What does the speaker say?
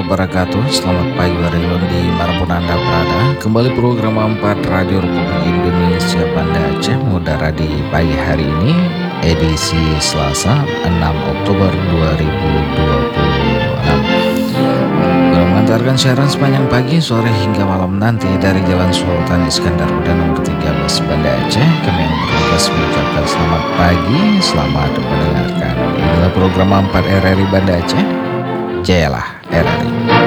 wabarakatuh. Selamat pagi Warilon dimanapun Anda berada. Kembali program 4 Radio Republik Indonesia Banda Aceh mengudara di pagi hari ini, edisi Selasa 6 Oktober 2026. Mengantarkan siaran sepanjang pagi, sore hingga malam nanti dari Jalan Sultan Iskandar Muda nomor 13 Banda Aceh. Kami yang bertugas mengucapkan selamat pagi, selamat mendengarkan. Inilah program 4 RRI Banda Aceh. Jayalah RRI.